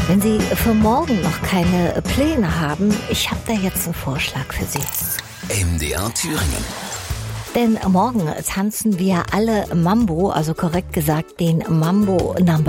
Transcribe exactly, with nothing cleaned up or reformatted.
Wenn Sie für morgen noch keine Pläne haben, ich habe da jetzt einen Vorschlag für Sie. M D R Thüringen. Denn morgen tanzen wir alle Mambo, also korrekt gesagt den Mambo Number